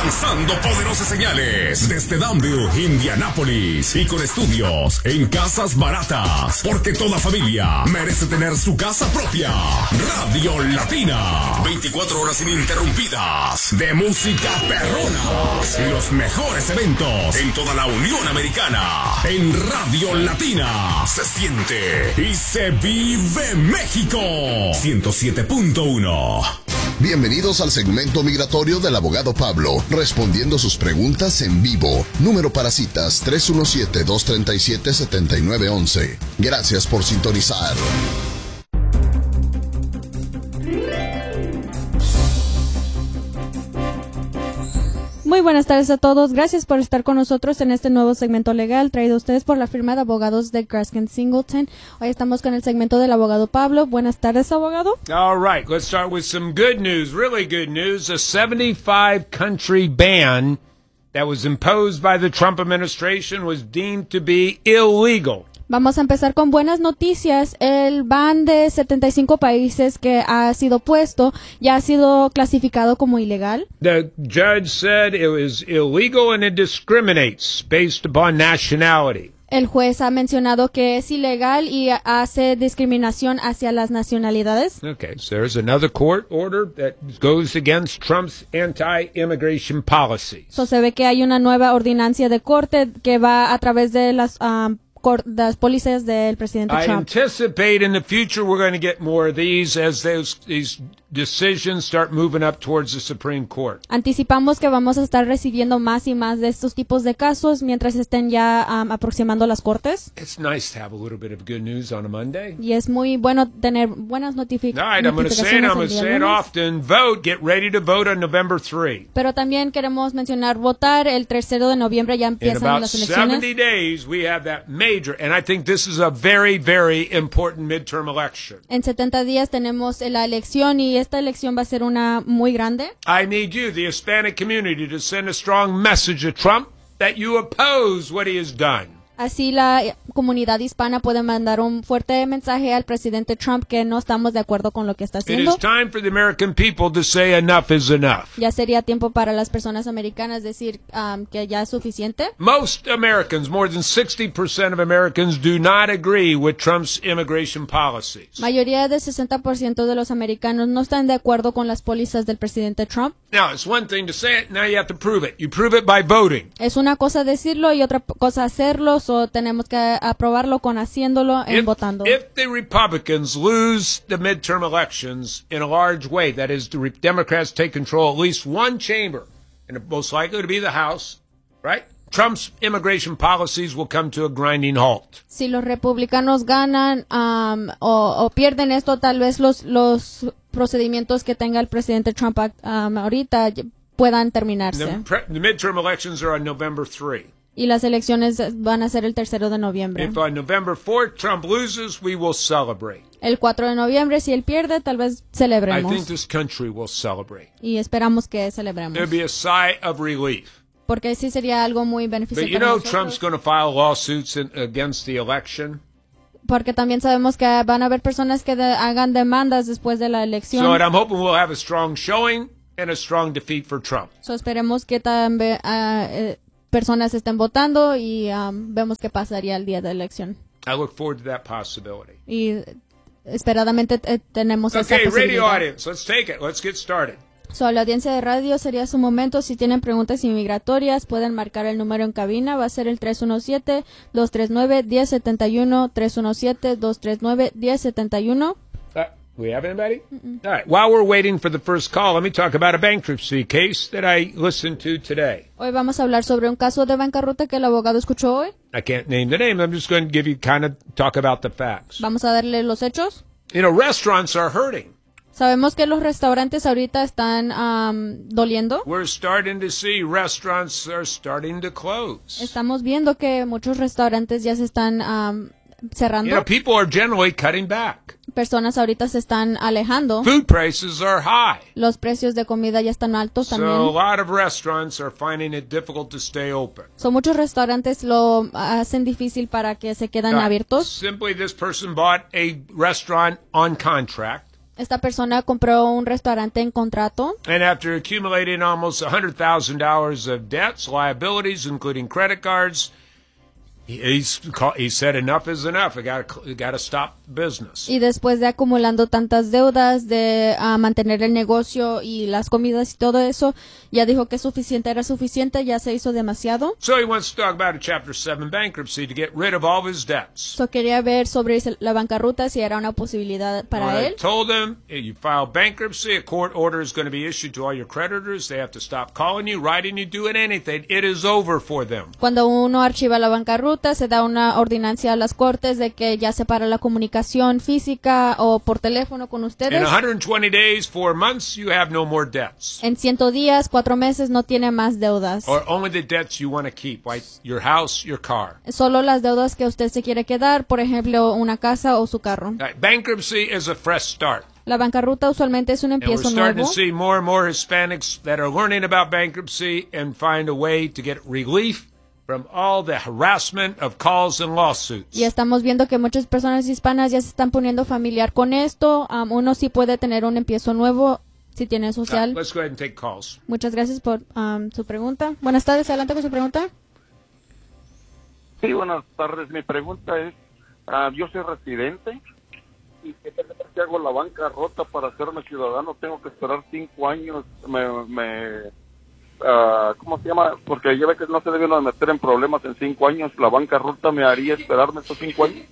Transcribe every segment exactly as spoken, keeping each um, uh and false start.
lanzando poderosas señales desde Danville, Indianápolis, y con estudios en Casas Baratas, porque toda familia merece tener su casa propia. Radio Latina, veinticuatro horas ininterrumpidas de música perrona y los mejores eventos en toda la Unión Americana. En Radio Latina se siente y se vive México. ciento siete punto uno. Bienvenidos al segmento migratorio del abogado Pablo, respondiendo sus preguntas en vivo. Número para citas tres uno siete, dos tres siete, siete nueve uno uno. Gracias por sintonizar. Muy buenas tardes a todos. Gracias por estar con nosotros en este nuevo segmento legal traído a ustedes por la firma de abogados de Graskin Singleton. Hoy estamos con el segmento del abogado Pablo. Buenas tardes, abogado. All right, let's start with some good news, really good news. A seventy-five country ban that was imposed by the Trump administration was deemed to be illegal. Vamos a empezar con buenas noticias. El ban de setenta y cinco países que ha sido puesto ya ha sido clasificado como ilegal. The judge said it was illegal and it discriminates based upon nationality. El juez ha mencionado que es ilegal y hace discriminación hacia las nacionalidades. Okay, so there's another court order that goes against Trump's anti-immigration policies. So se ve que hay una nueva ordenancia de corte que va a través de las um, las pólizas del presidente I Trump. anticipate in the future we're going to get more of these as those these decisions start moving up towards the Supreme Court. Anticipamos que vamos a estar recibiendo más y más de estos tipos de casos mientras estén ya um, aproximando las cortes. It's nice to have a little bit of good news on a Monday. Y es muy bueno tener buenas notific- All right, I'm going to say it, notificaciones I'm going el to día say it lunes. often. Vote, get ready to vote on November third. Pero también queremos mencionar votar el tercero de noviembre, ya In empiezan about las elecciones. seventy days, we have that major, and I think this is a very, very important midterm election. En setenta días tenemos la elección y esta elección va a ser una muy grande. I need you, the Hispanic community, to send a strong message to Trump that you oppose what he has done. Así la comunidad hispana puede mandar un fuerte mensaje al presidente Trump que no estamos de acuerdo con lo que está It haciendo. is time for the American people to say enough is enough. Ya sería tiempo para las personas americanas decir um, que ya es suficiente. Most Americans, more than sixty percent of Americans, do not agree with Trump's immigration policies. Mayoría del sesenta por ciento de los americanos no están de acuerdo con las pólizas del presidente Trump. Now, it's one thing to say it, now you have to prove it. You prove it by voting. Es una cosa decirlo y otra p- cosa hacerlo, o tenemos que aprobarlo con haciéndolo en If, votando. if the Republicans lose the midterm elections in a large way, that is, the Re- Democrats take control of at least one chamber, and it's most likely to be the House, right? Trump's immigration policies will come to a grinding halt. Si los republicanos ganan um, o, o pierden esto, tal vez los los procedimientos que tenga el presidente Trump um, ahorita puedan terminarse. The, pre- the midterm elections are on November third. Y las elecciones van a ser el tercero de noviembre. If on November fourth Trump loses, we will celebrate. El cuatro de noviembre, si él pierde, tal vez I think celebremos. this country will celebrate. Y esperamos que celebremos. There'll be a sigh of relief. Porque sí sería algo muy But beneficioso you para know nosotros. Trump's going to file lawsuits in, against the election. Porque también sabemos que van a haber personas que de- hagan demandas después de la elección. So what I'm hoping we'll have a strong showing and a strong defeat for Trump. So, esperemos que también ah, eh, personas estén votando y um, vemos qué pasaría el día de la elección. I look forward to that possibility. Y esperadamente eh, tenemos esa Okay, radio posibilidad. audience, let's take it. Let's get started. So, la audiencia de radio sería su momento. Si tienen preguntas inmigratorias, pueden marcar el número en cabina. Va a ser el tres uno siete, dos tres nueve, uno cero siete uno, tres uno siete, dos tres nueve, uno cero siete uno. Uh, we have anybody? All right. While we're waiting for the first call, let me talk about a bankruptcy case that I listened to today. Hoy vamos a hablar sobre un caso de bancarrota que el abogado escuchó hoy. I can't name the name. I'm just going to give you kind of talk about the facts. Vamos a darle los hechos. You know, restaurants are hurting. Sabemos que los restaurantes ahorita están um, doliendo. We're starting to see restaurants are starting to close. Estamos viendo que muchos restaurantes ya se están um, cerrando. You know, people are generally cutting back. Personas ahorita se están alejando. Food prices are high. Los precios de comida ya están altos So a también. lot of restaurants are finding it difficult to stay open. So, muchos restaurantes lo hacen difícil para que se queden Now, abiertos. simply, this person bought a restaurant on contract. Esta persona compró un restaurante en contrato. And after accumulating almost one hundred thousand dollars of debts, liabilities, including credit cards, he's, he said enough is enough. I got got to stop business. Y después de acumulando tantas deudas, de uh, mantener el negocio y las comidas y todo eso, ya dijo que suficiente era suficiente, ya se hizo demasiado. So he wants to talk about a Chapter seven bankruptcy to get rid of all of his debts. So quería ver sobre la bancarrota, si era una posibilidad para Well, él. I told him, if you file bankruptcy, a court order is going to be issued to all your creditors. They have to stop calling you, writing you, doing anything. It is over for them. Cuando uno archiva la bancarrota, se da una ordenancia a las cortes de que ya se para la comunicación física o por teléfono con In ustedes. one hundred twenty days, four months, you have no more debts. En cien días, cuatro meses, no tiene más deudas. Or only the debts you want to keep, like your house, your car. Solo las deudas que usted se quiere quedar, por ejemplo, una casa o su carro. Right. Bankruptcy is a fresh start. La bancarrota usualmente es un And we're empiezo starting nuevo. to see more and more Hispanics that are learning about bankruptcy and find a way to get relief from all the harassment of calls and lawsuits. Y estamos viendo que muchas personas hispanas ya se están poniendo familiar con esto. Um, uno sí puede tener un empiezo nuevo si tiene Uh, social. let's go ahead and take calls. Muchas gracias por um, su pregunta. Buenas tardes, adelante con su pregunta. Sí, buenas tardes. Mi pregunta es, uh, yo soy residente y ¿qué tal si hago la bancarrota para hacerme ciudadano? Tengo que esperar cinco años, me, me uh, ¿cómo se llama? Porque ya ve que no se debe uno meter en problemas en cinco años. ¿La bancarrota me haría esperarme estos cinco años?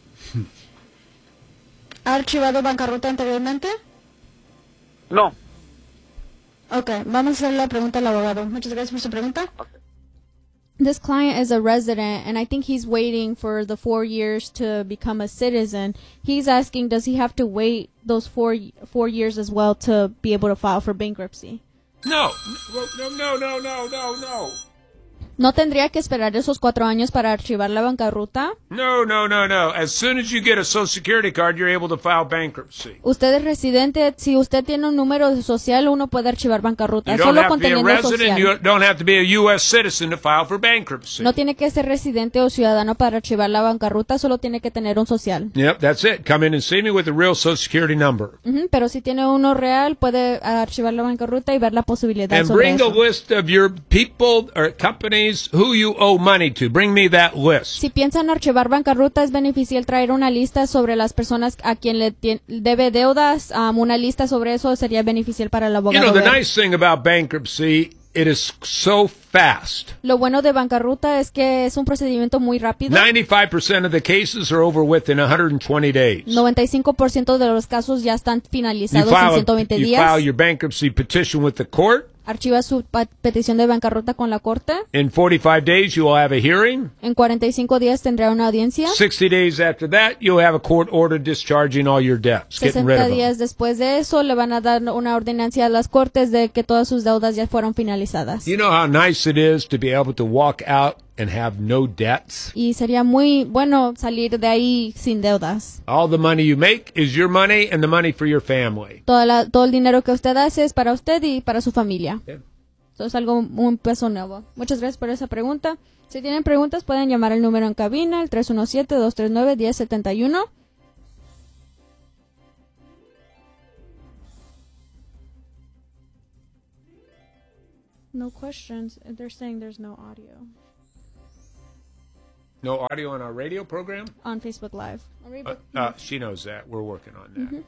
¿Ha archivado bancarrota anteriormente? No. Ok, vamos a hacer la pregunta al abogado. Muchas gracias por su pregunta. This client is a resident, and I think he's waiting for the four years to become a citizen. He's asking, does he have to wait those four four years as well to be able to file for bankruptcy? No, no, no, no, no, no, no. ¿No tendría que esperar esos cuatro años para archivar la bancarrota? No, no, no, no. As soon as you get a Social Security card, you're able to file bankruptcy. Usted es residente, si usted tiene un número social, uno puede archivar bancarrota. You don't Solo have to be a conteniendo resident, you social. don't have to be a U S citizen to file for bankruptcy. No tiene que ser residente o ciudadano para archivar la bancarrota, solo tiene que tener un social. Yep, that's it. Come in and see me with a real Social Security number. Ujú, pero si tiene uno real, puede archivar la bancarrota y ver la posibilidad And sobre bring a eso. list of your people or companies who you owe money to. Bring me that list. Si piensan archivar bancarrota, es beneficial traer una lista sobre las personas a quien le tien- debe deudas. Um, una lista sobre eso sería beneficial para el You abogado. know, the ver. nice thing about bankruptcy, it is so fast. Lo bueno de bancarrota es que es un procedimiento muy rápido. ninety-five percent of the cases are over within one hundred twenty days. noventa y cinco por ciento de los casos ya están You finalizados en file, ciento veinte you días. file your bankruptcy petition with the court. Archiva su pa- petición de bancarrota con la corte. In forty-five days, you will have a hearing. En cuarenta y cinco días tendrá una audiencia. sixty days after that, you'll have a court order discharging all your debts, getting rid sesenta of them. días después de eso le van a dar una ordenancia a las cortes de que todas sus deudas ya fueron finalizadas. You know how nice it is to be able to walk out and have no debts? Y sería muy bueno salir de ahí sin deudas. All the money you make is your money and the money for your family. Toda la- todo el dinero que usted hace es para usted y para su familia. Yeah. Eso es algo un peso nuevo. Muchas gracias por esa pregunta. Si tienen preguntas pueden llamar al número en cabina, el tres uno siete, dos tres nueve, uno cero siete uno. No questions. They're saying there's no audio No audio on our radio program? on Facebook Live. Uh, uh, she knows that. We're working on that.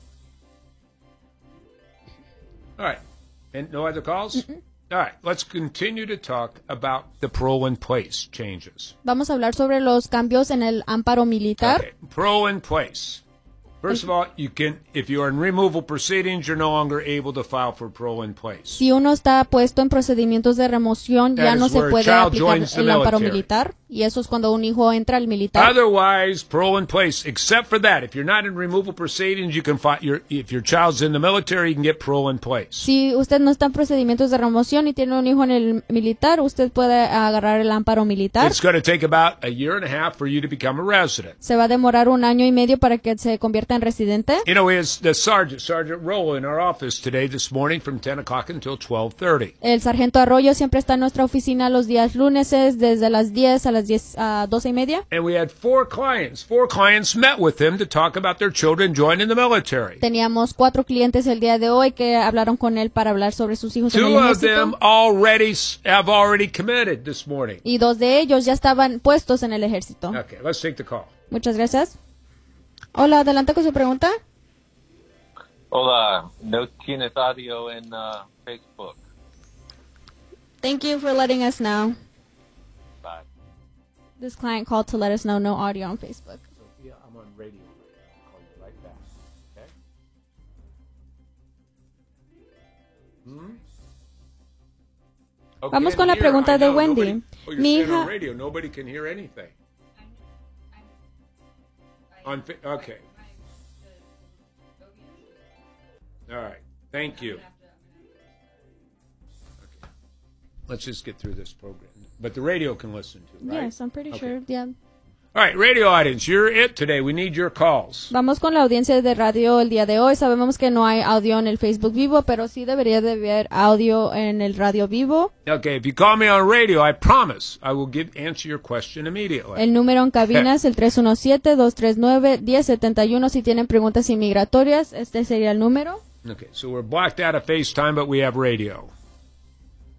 All right. And no other calls? All right. Let's continue to talk about the parole in place changes. Vamos a hablar sobre los cambios en el amparo militar. Okay. Parole in place. First of all, you can, if you are in removal proceedings, you're no longer able to file for parole in place. Si uno está puesto en procedimientos de remoción, ya That no is se where a puede child aplicar joins the el amparo military. militar. Y eso es cuando un hijo entra al militar. Otherwise, parole in place, except for that, if you're not in removal proceedings, you can file your, if your child's in the military, you can get parole in place. Si usted no está en procedimientos de remoción y tiene un hijo en el militar, usted puede agarrar el amparo militar. It's going to take about a year and a half for you to become a resident. Se va a demorar un año y medio para que se convierta en residente. You know, it's the sergeant, Sergeant Roll, in our office today, this morning, from ten o'clock until twelve thirty. El sargento Arroyo siempre está en nuestra oficina los días lunes desde las diez a las las diez, uh, doce y media. And we had four clients. Four clients met with him to talk about their children joining the military. Teníamos cuatro clientes el día de hoy que hablaron con él para hablar sobre sus hijos en el Two of ejército. them already s- have already committed this morning. Y dos de ellos ya estaban puestos en el ejército. Okay, let's take the call. Muchas gracias. Hola, adelante con su pregunta. Hola, no tienes audio en uh, Facebook. Thank you for letting us know. Bye. This client called to let us know no audio on Facebook. Sophia, I'm on radio. I'll call you right back. Okay? Hmm? Oh, Vamos can't con la hear. pregunta I de know, Wendy. nobody- oh, you're Mi saying on hija- radio. Nobody can hear anything. On fa- okay. All right. Thank you. Okay. Let's just get through this program. But the radio can listen to, right? Yes, I'm pretty Okay. sure. Yeah. All right, radio audience, you're it today. We need your calls. Vamos con la audiencia de radio el día de hoy. Sabemos que no hay audio en el Facebook Vivo, pero sí debería de haber audio en el radio vivo. Okay, if you call me on radio, I promise I will give answer your question immediately. El número en cabina es el tres uno siete, dos tres nueve, uno cero siete uno. Si tienen preguntas inmigratorias, este sería el número. Okay, so we're blocked out of FaceTime, but we have radio.